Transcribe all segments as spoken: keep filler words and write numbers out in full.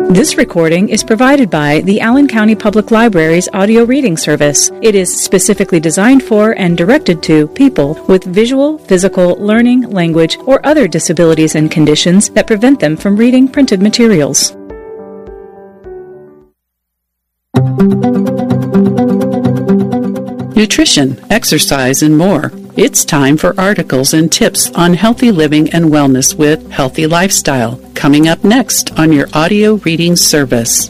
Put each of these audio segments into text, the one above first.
This recording is provided by the Allen County Public Library's audio reading service. It is specifically designed for and directed to people with visual, physical, learning, language, or other disabilities and conditions that prevent them from reading printed materials. Nutrition, exercise, and more. It's time for articles and tips on healthy living and wellness with Healthy Lifestyle, coming up next on your audio reading service.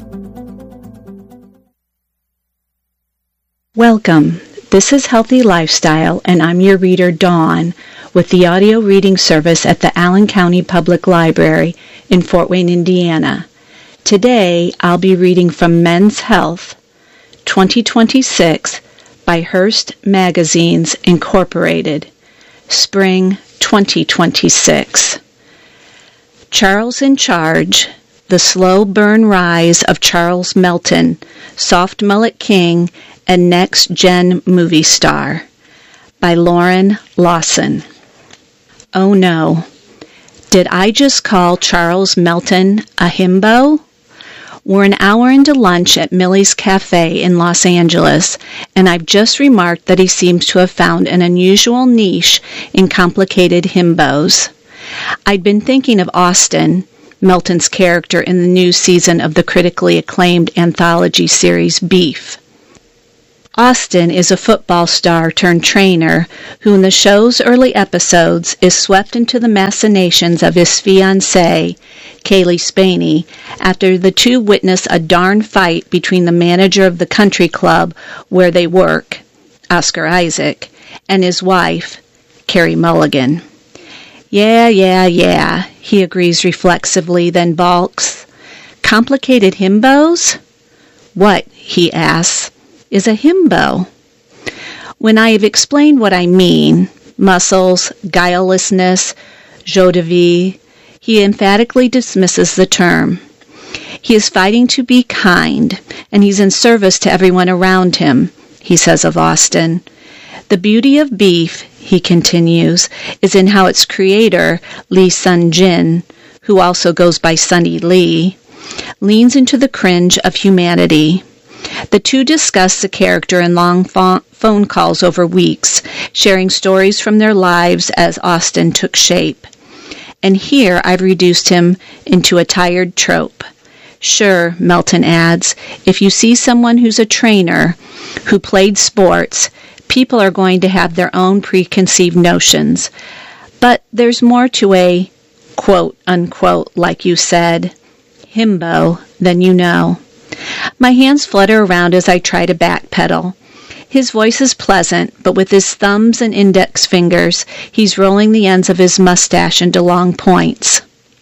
Welcome. This is Healthy Lifestyle, and I'm your reader, Dawn, with the audio reading service at the Allen County Public Library in Fort Wayne, Indiana. Today, I'll be reading from Men's Health, twenty twenty-six, by Hearst Magazines, Incorporated, Spring twenty twenty-six. Charles in Charge, The Slow Burn Rise of Charles Melton, Soft Mullet King and Next Gen Movie Star, by Lauren Lawson. Oh no, did I just call Charles Melton a himbo? We're an hour into lunch at Millie's Cafe in Los Angeles, and I've just remarked that he seems to have found an unusual niche in complicated himbos. I'd been thinking of Austin, Melton's character in the new season of the critically acclaimed anthology series Beef. Austin is a football star turned trainer who in the show's early episodes is swept into the machinations of his fiancée, Kaylee Spaney, after the two witness a darn fight between the manager of the country club where they work, Oscar Isaac, and his wife, Carey Mulligan. Yeah, yeah, yeah, he agrees reflexively, then balks. Complicated himbos? What, he asks, is a himbo? When I have explained what I mean, muscles, guilelessness, joie de vivre, he emphatically dismisses the term. He is fighting to be kind, and he's in service to everyone around him, he says of Austin. The beauty of Beef, he continues, is in how its creator, Lee Sun-jin, who also goes by Sunny Lee, leans into the cringe of humanity. The two discuss the character in long phone calls over weeks, sharing stories from their lives as Austin took shape. And here I've reduced him into a tired trope. Sure, Melton adds, if you see someone who's a trainer, who played sports, people are going to have their own preconceived notions. But there's more to a, quote, unquote, like you said, himbo than you know. My hands flutter around as I try to backpedal. His voice is pleasant, but with his thumbs and index fingers, he's rolling the ends of his mustache into long points.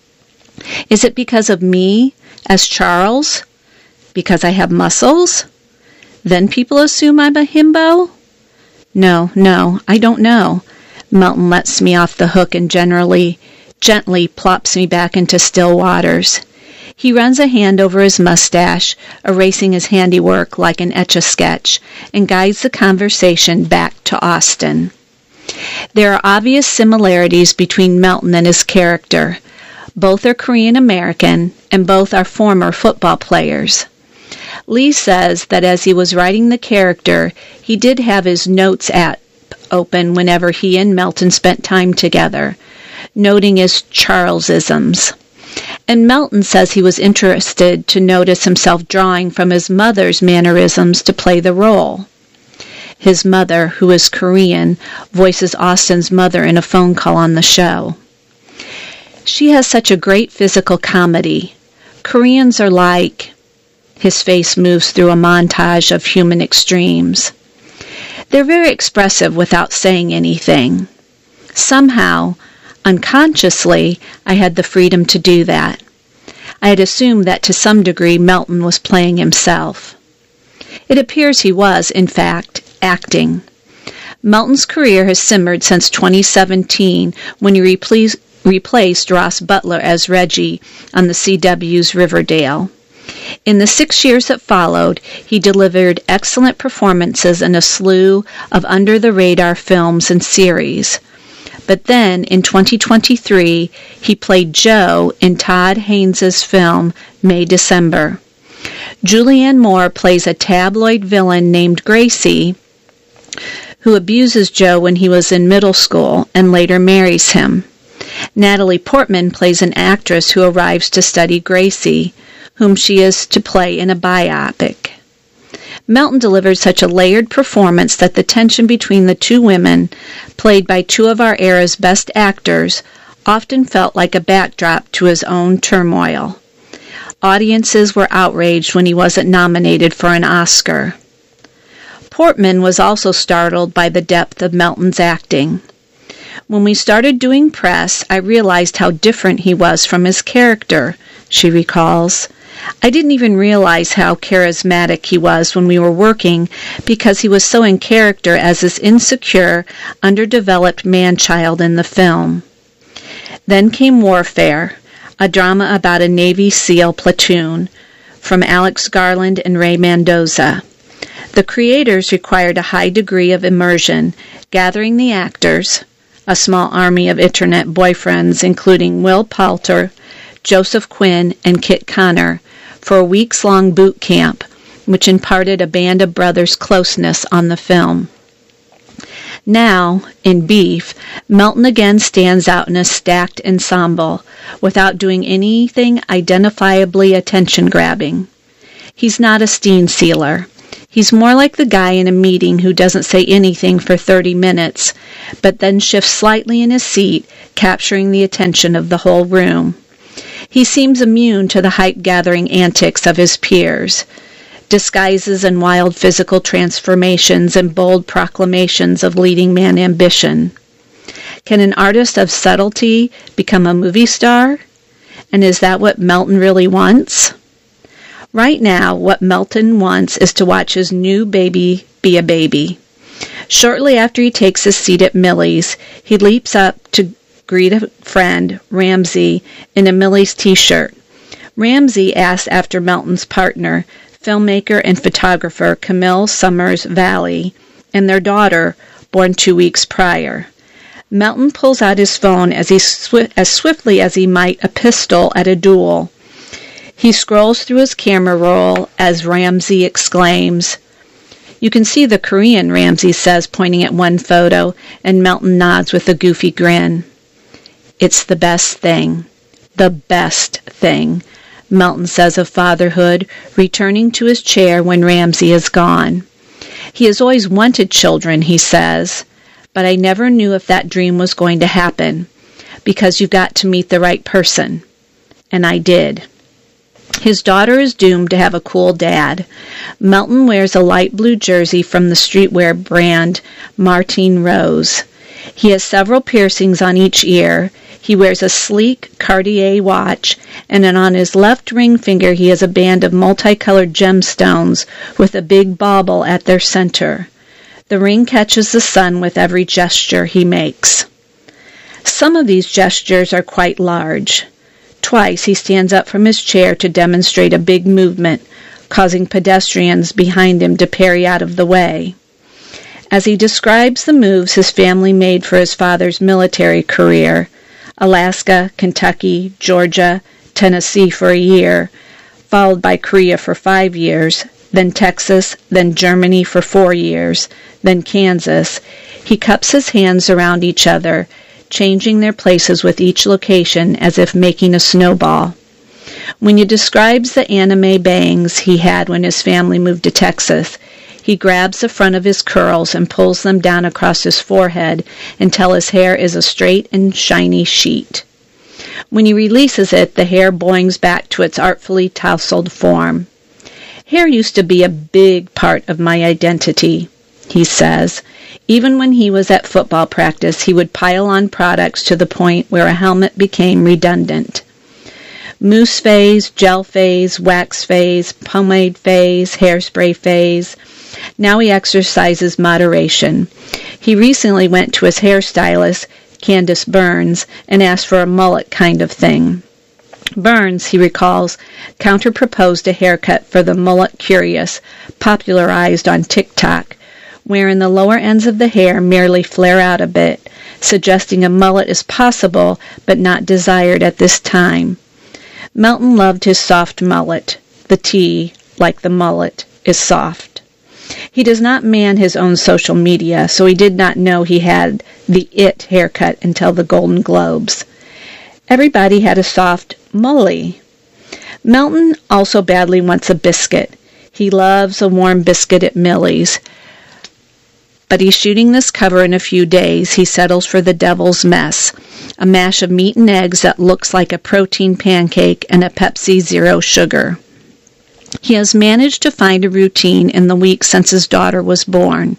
Is it because of me, as Charles? Because I have muscles? Then people assume I'm a himbo? No, no, I don't know. Melton lets me off the hook and generally, gently plops me back into still waters. He runs a hand over his mustache, erasing his handiwork like an Etch-a-Sketch, and guides the conversation back to Austin. There are obvious similarities between Melton and his character. Both are Korean American, and both are former football players. Lee says that as he was writing the character, he did have his notes app open whenever he and Melton spent time together, noting his Charlesisms. And Melton says he was interested to notice himself drawing from his mother's mannerisms to play the role. His mother, who is Korean, voices Austin's mother in a phone call on the show. She has such a great physical comedy. Koreans are like... His face moves through a montage of human extremes. They're very expressive without saying anything. Somehow, unconsciously, I had the freedom to do that. I had assumed that to some degree Melton was playing himself. It appears he was, in fact, acting. Melton's career has simmered since twenty seventeen when he replaced, replaced Ross Butler as Reggie on the C W's Riverdale. In the six years that followed, he delivered excellent performances in a slew of under-the-radar films and series. But then, in twenty twenty-three, he played Joe in Todd Haynes' film, May December. Julianne Moore plays a tabloid villain named Gracie, who abuses Joe when he was in middle school and later marries him. Natalie Portman plays an actress who arrives to study Gracie, whom she is to play in a biopic. Melton delivered such a layered performance that the tension between the two women, played by two of our era's best actors, often felt like a backdrop to his own turmoil. Audiences were outraged when he wasn't nominated for an Oscar. Portman was also startled by the depth of Melton's acting. When we started doing press, I realized how different he was from his character, she recalls. I didn't even realize how charismatic he was when we were working because he was so in character as this insecure, underdeveloped man-child in the film. Then came Warfare, a drama about a Navy SEAL platoon, from Alex Garland and Ray Mendoza. The creators required a high degree of immersion, gathering the actors, a small army of internet boyfriends including Will Poulter, Joseph Quinn, and Kit Connor, for a weeks-long boot camp, which imparted a band of brothers' closeness on the film. Now, in Beef, Melton again stands out in a stacked ensemble, without doing anything identifiably attention-grabbing. He's not a scene sealer. He's more like the guy in a meeting who doesn't say anything for thirty minutes, but then shifts slightly in his seat, capturing the attention of the whole room. He seems immune to the hype-gathering antics of his peers, disguises and wild physical transformations and bold proclamations of leading man ambition. Can an artist of subtlety become a movie star? And is that what Melton really wants? Right now, what Melton wants is to watch his new baby be a baby. Shortly after he takes his seat at Millie's, he leaps up to greet a friend, Ramsey, in a Millie's t-shirt. Ramsey asks after Melton's partner, filmmaker and photographer Camille Summers Valley, and their daughter, born two weeks prior. Melton pulls out his phone as, he swi- as swiftly as he might a pistol at a duel. He scrolls through his camera roll as Ramsey exclaims, "You can see the Korean," Ramsey says, pointing at one photo, and Melton nods with a goofy grin. "It's the best thing. The best thing," Melton says of fatherhood, returning to his chair when Ramsey is gone. "He has always wanted children," he says, "but I never knew if that dream was going to happen, because you got to meet the right person. And I did." His daughter is doomed to have a cool dad. Melton wears a light blue jersey from the streetwear brand Martine Rose. He has several piercings on each ear. He wears a sleek Cartier watch, and then on his left ring finger he has a band of multicolored gemstones with a big bauble at their center. The ring catches the sun with every gesture he makes. Some of these gestures are quite large. Twice he stands up from his chair to demonstrate a big movement, causing pedestrians behind him to parry out of the way. As he describes the moves his family made for his father's military career, Alaska, Kentucky, Georgia, Tennessee for a year, followed by Korea for five years, then Texas, then Germany for four years, then Kansas, he cups his hands around each other, changing their places with each location as if making a snowball. When he describes the anime bangs he had when his family moved to Texas, he grabs the front of his curls and pulls them down across his forehead until his hair is a straight and shiny sheet. When he releases it, the hair boings back to its artfully tousled form. "Hair used to be a big part of my identity," he says. Even when he was at football practice, he would pile on products to the point where a helmet became redundant. Mousse phase, gel phase, wax phase, pomade phase, hairspray phase. Now he exercises moderation. He recently went to his hairstylist, Candace Burns, and asked for a mullet kind of thing. Burns, he recalls, counter-proposed a haircut for the mullet curious, popularized on TikTok, wherein the lower ends of the hair merely flare out a bit, suggesting a mullet is possible but not desired at this time. Melton loved his soft mullet. The T, like the mullet, is soft. He does not man his own social media, so he did not know he had the it haircut until the Golden Globes. Everybody had a soft mully. Melton also badly wants a biscuit. He loves a warm biscuit at Millie's. But he's shooting this cover in a few days. He settles for the devil's mess, a mash of meat and eggs that looks like a protein pancake and a Pepsi Zero sugar. He has managed to find a routine in the week since his daughter was born.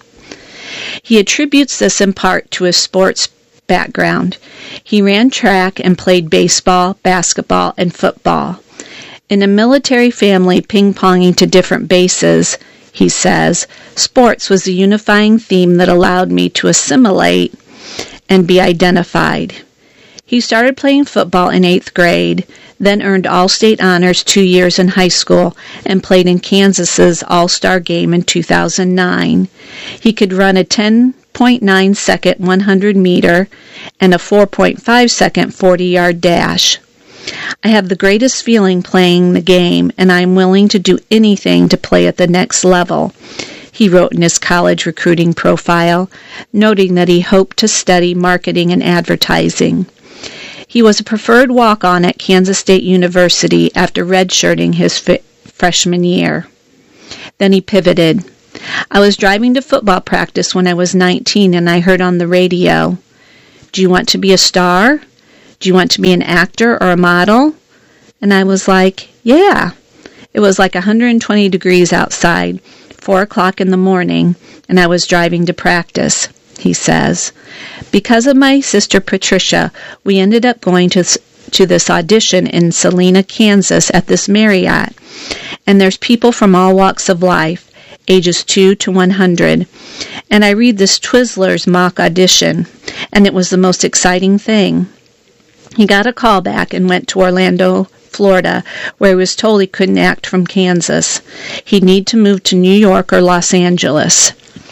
He attributes this in part to his sports background. He ran track and played baseball, basketball, and football. In a military family ping-ponging to different bases, he says, sports was the unifying theme that allowed me to assimilate and be identified. He started playing football in eighth grade, then earned All-State honors two years in high school and played in Kansas's All-Star game in two thousand nine. He could run a ten point nine second one hundred meter and a four point five second forty yard dash. I have the greatest feeling playing the game, and I'm willing to do anything to play at the next level, he wrote in his college recruiting profile, noting that he hoped to study marketing and advertising. He was a preferred walk-on at Kansas State University after redshirting his f- freshman year. Then he pivoted. I was driving to football practice when I was nineteen, and I heard on the radio, "Do you want to be a star? Do you want to be an actor or a model?" And I was like, yeah. It was like one hundred twenty degrees outside, four o'clock in the morning, and I was driving to practice, he says. Because of my sister Patricia, we ended up going to to this audition in Salina, Kansas at this Marriott. And there's people from all walks of life, ages two to one hundred. And I read this Twizzlers mock audition, and it was the most exciting thing. He got a call back and went to Orlando, Florida, where he was told he couldn't act from Kansas. He'd need to move to New York or Los Angeles.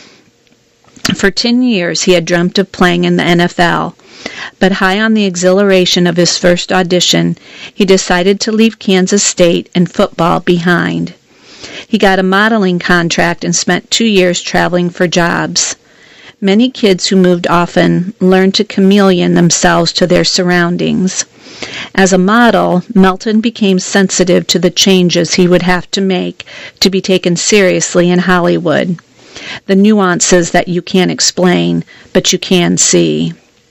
For ten years, he had dreamt of playing in the N F L, but high on the exhilaration of his first audition, he decided to leave Kansas State and football behind. He got a modeling contract and spent two years traveling for jobs. Many kids who moved often learned to chameleon themselves to their surroundings. As a model, Melton became sensitive to the changes he would have to make to be taken seriously in Hollywood. The nuances that you can't explain, but you can see.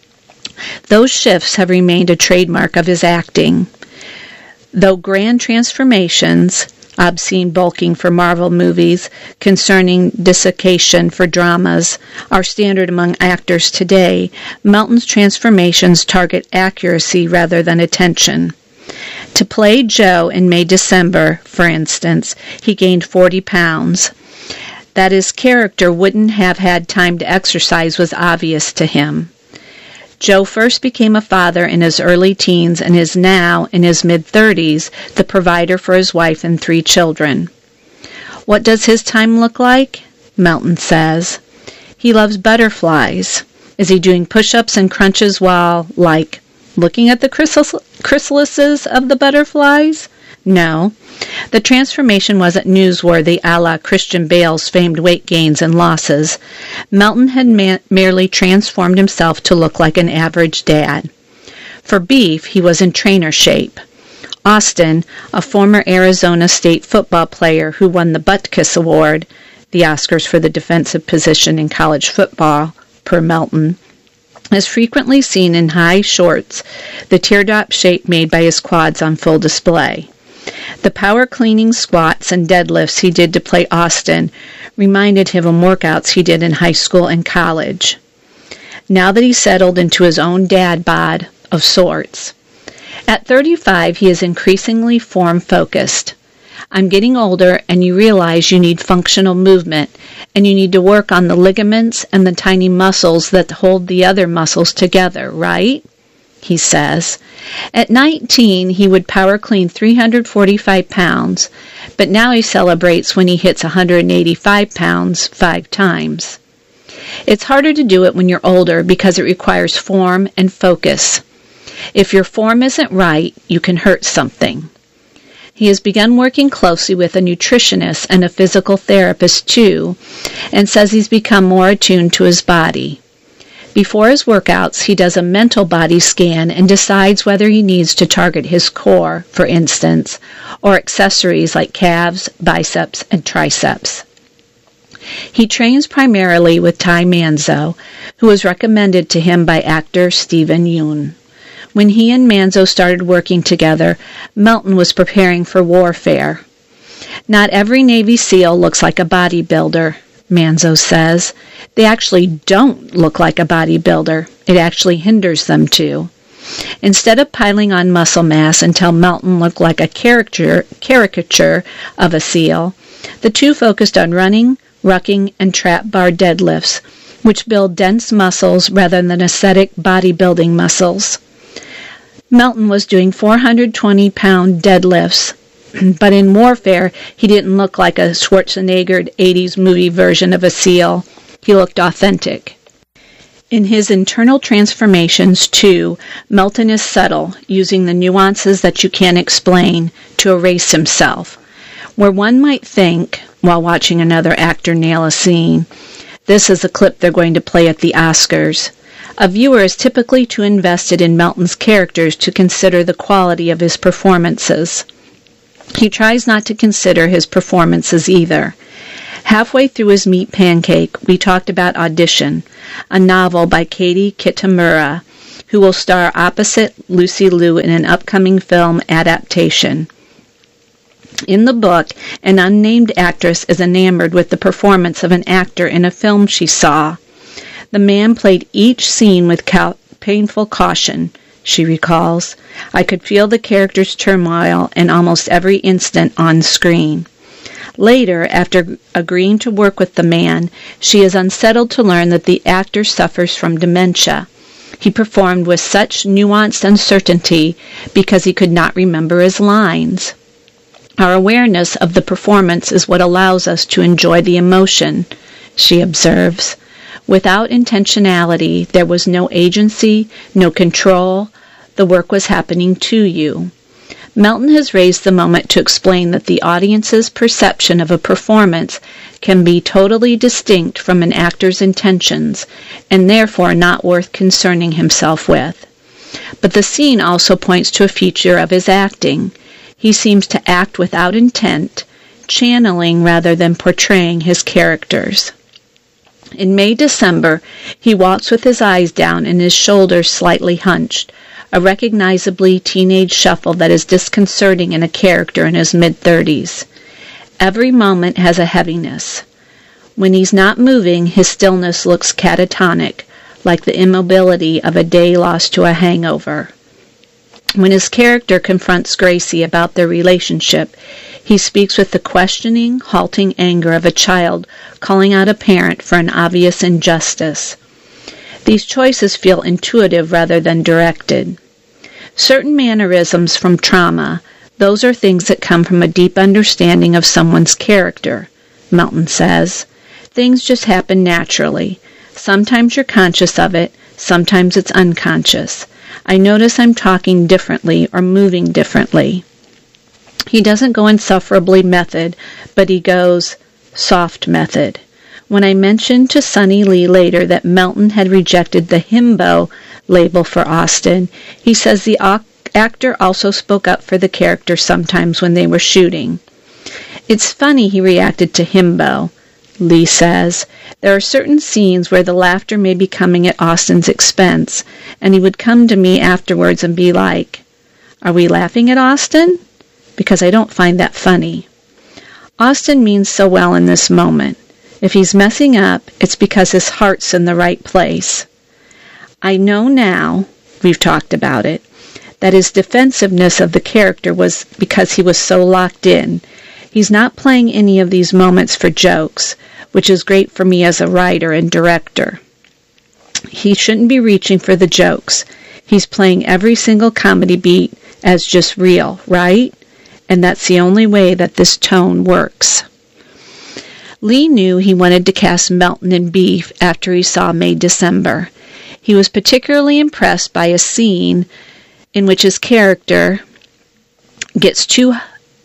Those shifts have remained a trademark of his acting. Though grand transformations, obscene bulking for Marvel movies, concerning desiccation for dramas, are standard among actors today, Melton's transformations target accuracy rather than attention. To play Joe in May-December, for instance, he gained forty pounds. That his character wouldn't have had time to exercise was obvious to him. Joe first became a father in his early teens and is now, in his mid-thirties, the provider for his wife and three children. What does his time look like? Melton says. He loves butterflies. Is he doing push-ups and crunches while, like, looking at the chrysalis- chrysalises of the butterflies? No. The transformation wasn't newsworthy a la Christian Bale's famed weight gains and losses. Melton had ma- merely transformed himself to look like an average dad. For beef, he was in trainer shape. Austin, a former Arizona State football player who won the Butkus Award, the Oscars for the defensive position in college football, per Melton, is frequently seen in high shorts, the teardrop shape made by his quads on full display. The power cleaning squats and deadlifts he did to play Austin reminded him of workouts he did in high school and college. Now that he's settled into his own dad bod of sorts. At thirty-five, he is increasingly form-focused. I'm getting older, and you realize you need functional movement, and you need to work on the ligaments and the tiny muscles that hold the other muscles together, right? He says. At nineteen, he would power clean three hundred forty-five pounds, but now he celebrates when he hits one hundred eighty-five pounds five times. It's harder to do it when you're older because it requires form and focus. If your form isn't right, you can hurt something. He has begun working closely with a nutritionist and a physical therapist too, and says he's become more attuned to his body. Before his workouts, he does a mental body scan and decides whether he needs to target his core, for instance, or accessories like calves, biceps, and triceps. He trains primarily with Ty Manzo, who was recommended to him by actor Steven Yeun. When he and Manzo started working together, Melton was preparing for warfare. Not every Navy SEAL looks like a bodybuilder, Manzo says. They actually don't look like a bodybuilder. It actually hinders them to. Instead of piling on muscle mass until Melton looked like a caricature, caricature of a SEAL, the two focused on running, rucking, and trap bar deadlifts, which build dense muscles rather than aesthetic bodybuilding muscles. Melton was doing four hundred twenty pound deadlifts, but in warfare, he didn't look like a Schwarzenegger eighties movie version of a SEAL. He looked authentic. In his internal transformations, too, Melton is subtle, using the nuances that you can't explain to erase himself. Where one might think, while watching another actor nail a scene, this is a clip they're going to play at the Oscars, a viewer is typically too invested in Melton's characters to consider the quality of his performances. He tries not to consider his performances either. Halfway through his Meat Pancake, we talked about Audition, a novel by Katie Kitamura, who will star opposite Lucy Liu in an upcoming film adaptation. In the book, an unnamed actress is enamored with the performance of an actor in a film she saw. The man played each scene with cal- painful caution, she recalls. I could feel the character's turmoil in almost every instant on screen. Later, after agreeing to work with the man, she is unsettled to learn that the actor suffers from dementia. He performed with such nuanced uncertainty because he could not remember his lines. Our awareness of the performance is what allows us to enjoy the emotion, she observes. Without intentionality, there was no agency, no control. The work was happening to you. Melton has raised the moment to explain that the audience's perception of a performance can be totally distinct from an actor's intentions, and therefore not worth concerning himself with. But the scene also points to a feature of his acting. He seems to act without intent, channeling rather than portraying his characters. In May-December, he walks with his eyes down and his shoulders slightly hunched, a recognizably teenage shuffle that is disconcerting in a character in his mid-thirties. Every moment has a heaviness. When he's not moving, his stillness looks catatonic, like the immobility of a day lost to a hangover. When his character confronts Gracie about their relationship, he speaks with the questioning, halting anger of a child calling out a parent for an obvious injustice. These choices feel intuitive rather than directed. Certain mannerisms from trauma, those are things that come from a deep understanding of someone's character, Melton says. Things just happen naturally. Sometimes you're conscious of it, sometimes it's unconscious. I notice I'm talking differently or moving differently. He doesn't go insufferably method, but he goes soft method. When I mentioned to Sonny Lee later that Melton had rejected the himbo label for Austin, he says the actor also spoke up for the character sometimes when they were shooting. It's funny he reacted to himbo, Lee says. There are certain scenes where the laughter may be coming at Austin's expense, and he would come to me afterwards and be like, "Are we laughing at Austin?" Because I don't find that funny. Austin means so well in this moment. If he's messing up, it's because his heart's in the right place. I know now, we've talked about it, that his defensiveness of the character was because he was so locked in. He's not playing any of these moments for jokes, which is great for me as a writer and director. He shouldn't be reaching for the jokes. He's playing every single comedy beat as just real, right? And that's the only way that this tone works. Lee knew he wanted to cast Melton in Beef after he saw May December. He was particularly impressed by a scene in which his character gets too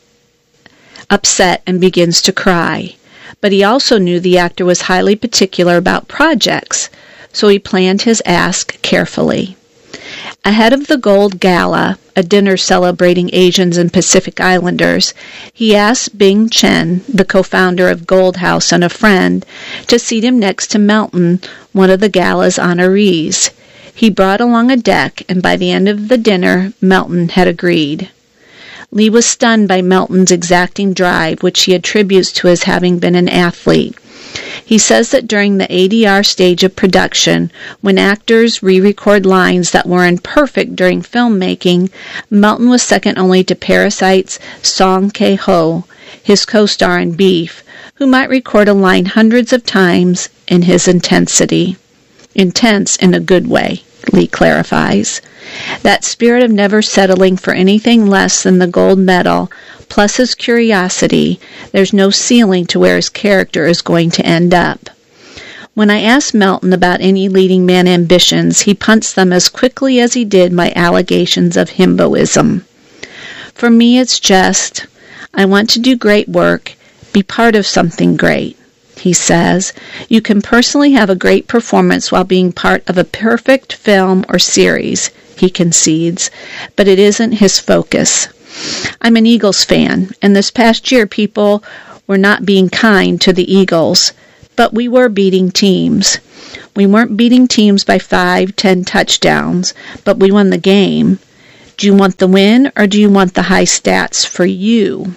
upset and begins to cry. But he also knew the actor was highly particular about projects, so he planned his ask carefully. Ahead of the Gold Gala, a dinner celebrating Asians and Pacific Islanders, he asked Bing Chen, the co-founder of Gold House and a friend, to seat him next to Melton, one of the gala's honorees. He brought along a deck, and by the end of the dinner, Melton had agreed. Lee was stunned by Melton's exacting drive, which he attributes to his having been an athlete. He says that during the A D R stage of production, when actors re-record lines that were imperfect during filmmaking, Melton was second only to Parasite's Song Kang-ho, his co-star in Beef, who might record a line hundreds of times in his intensity. Intense in a good way, Lee clarifies. That spirit of never settling for anything less than the gold medal, plus his curiosity, there's no ceiling to where his character is going to end up. When I asked Melton about any leading man ambitions, he punts them as quickly as he did my allegations of himboism. For me, it's just, I want to do great work, be part of something great. He says, you can personally have a great performance while being part of a perfect film or series, he concedes, but it isn't his focus. I'm an Eagles fan, and this past year people were not being kind to the Eagles, but we were beating teams. We weren't beating teams by five, ten touchdowns, but we won the game. Do you want the win, or do you want the high stats for you?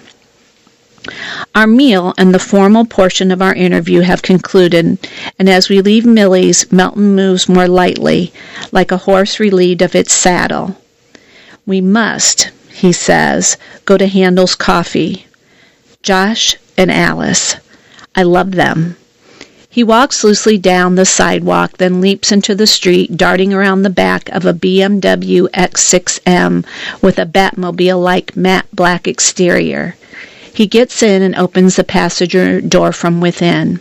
Our meal and the formal portion of our interview have concluded, and as we leave Millie's, Melton moves more lightly, like a horse relieved of its saddle. We must, he says, go to Handel's Coffee. Josh and Alice. I love them. He walks loosely down the sidewalk, then leaps into the street, darting around the back of a B M W X six M with a Batmobile-like matte black exterior. He gets in and opens the passenger door from within.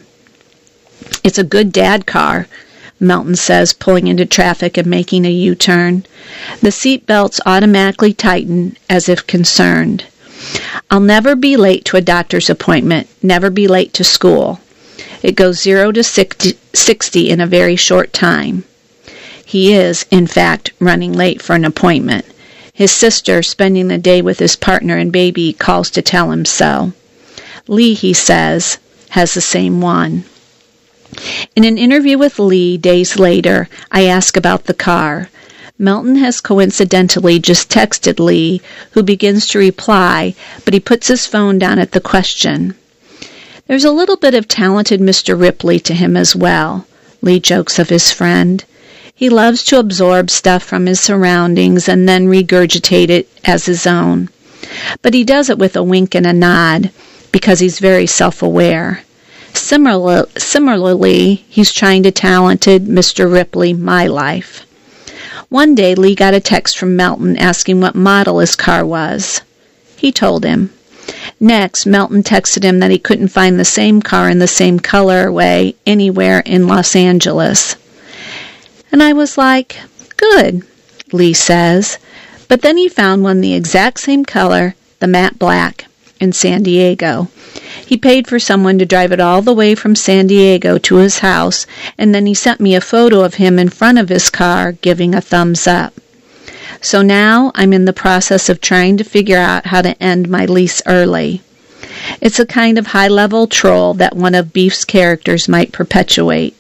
It's a good dad car, Melton says, pulling into traffic and making a U-turn. The seat belts automatically tighten, as if concerned. I'll never be late to a doctor's appointment, never be late to school. It goes zero to sixty in a very short time. He is, in fact, running late for an appointment. His sister, spending the day with his partner and baby, calls to tell him so. Lee, he says, has the same one. In an interview with Lee days later, I ask about the car. Melton has coincidentally just texted Lee, who begins to reply, but he puts his phone down at the question. There's a little bit of talented Mister Ripley to him as well, Lee jokes of his friend. He loves to absorb stuff from his surroundings and then regurgitate it as his own. But he does it with a wink and a nod, because he's very self-aware. Similar, similarly, he's trying to talented Mister Ripley my life. One day, Lee got a text from Melton asking what model his car was. He told him. Next, Melton texted him that he couldn't find the same car in the same colorway anywhere in Los Angeles. And I was like, good, Lee says. But then he found one the exact same color, the matte black, in San Diego. He paid for someone to drive it all the way from San Diego to his house, and then he sent me a photo of him in front of his car giving a thumbs up. So now I'm in the process of trying to figure out how to end my lease early. It's a kind of high-level troll that one of Beef's characters might perpetuate.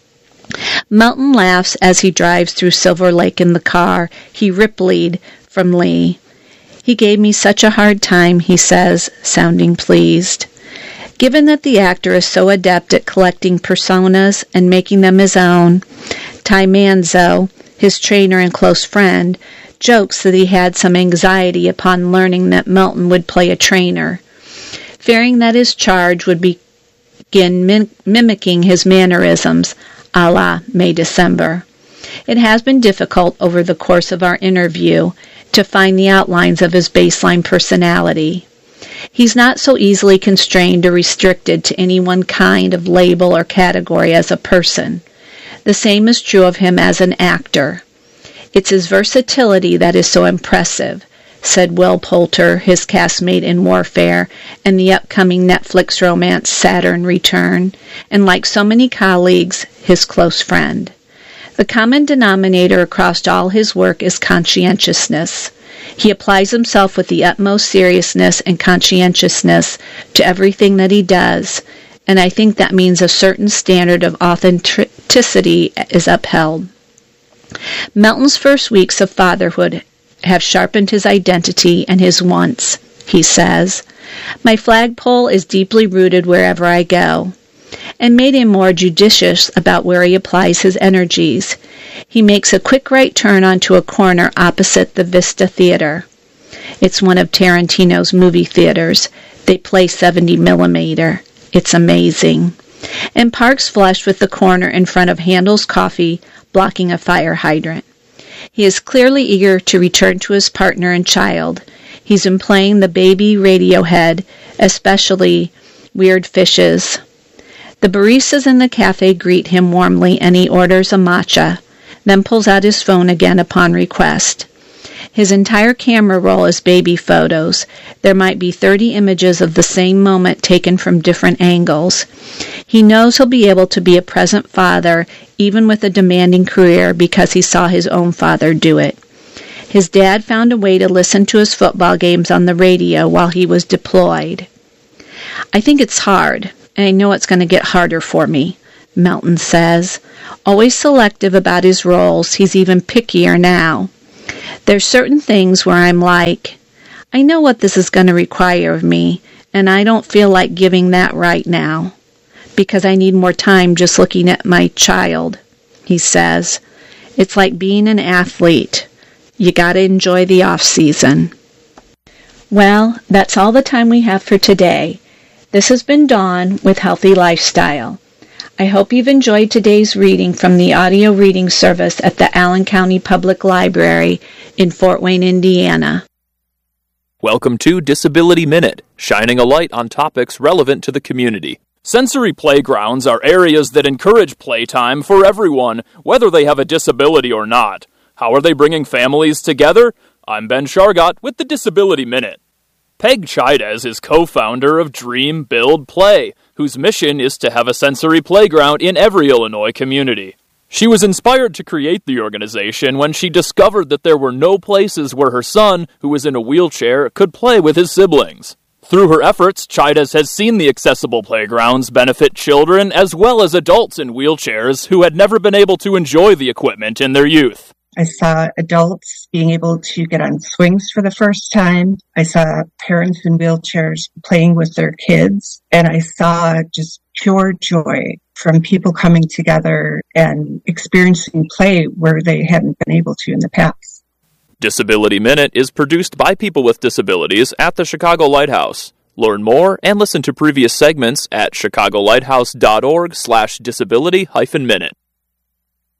Melton laughs as he drives through Silver Lake in the car he Ripley'd from Lee. He gave me such a hard time, he says, sounding pleased. Given that the actor is so adept at collecting personas and making them his own, Ty Manzo, his trainer and close friend, jokes that he had some anxiety upon learning that Melton would play a trainer, fearing that his charge would begin mim- mimicking his mannerisms, a la May December. It has been difficult over the course of our interview to find the outlines of his baseline personality. He's not so easily constrained or restricted to any one kind of label or category as a person. The same is true of him as an actor. It's his versatility that is so impressive, said Will Poulter, his castmate in Warfare and the upcoming Netflix romance Saturn Return, and like so many colleagues, his close friend. The common denominator across all his work is conscientiousness. He applies himself with the utmost seriousness and conscientiousness to everything that he does, and I think that means a certain standard of authenticity is upheld. Melton's first weeks of fatherhood have sharpened his identity and his wants, he says. My flagpole is deeply rooted wherever I go, and made him more judicious about where he applies his energies. He makes a quick right turn onto a corner opposite the Vista Theater. It's one of Tarantino's movie theaters. They play seventy millimeter. It's amazing. And parks flush with the corner in front of Handel's Coffee, blocking a fire hydrant. He is clearly eager to return to his partner and child. He's been playing the baby Radiohead, especially Weird Fishes. The baristas in the cafe greet him warmly and he orders a matcha, then pulls out his phone again upon request. His entire camera roll is baby photos. There might be thirty images of the same moment taken from different angles. He knows he'll be able to be a present father even with a demanding career because he saw his own father do it. His dad found a way to listen to his football games on the radio while he was deployed. I think it's hard, and I know it's going to get harder for me, Melton says. Always selective about his roles, he's even pickier now. There's certain things where I'm like, I know what this is going to require of me, and I don't feel like giving that right now, because I need more time just looking at my child, he says. It's like being an athlete. You got to enjoy the off-season. Well, that's all the time we have for today. This has been Dawn with Healthy Lifestyle. I hope you've enjoyed today's reading from the audio reading service at the Allen County Public Library in Fort Wayne, Indiana. Welcome to Disability Minute, shining a light on topics relevant to the community. Sensory playgrounds are areas that encourage playtime for everyone, whether they have a disability or not. How are they bringing families together? I'm Ben Shargott with the Disability Minute. Peg Chides is co-founder of Dream, Build, Play, whose mission is to have a sensory playground in every Illinois community. She was inspired to create the organization when she discovered that there were no places where her son, who was in a wheelchair, could play with his siblings. Through her efforts, Chides has seen the accessible playgrounds benefit children as well as adults in wheelchairs who had never been able to enjoy the equipment in their youth. I saw adults being able to get on swings for the first time. I saw parents in wheelchairs playing with their kids. And I saw just pure joy from people coming together and experiencing play where they hadn't been able to in the past. Disability Minute is produced by people with disabilities at the Chicago Lighthouse. Learn more and listen to previous segments at chicagolighthouse.org slash disability hyphen minute.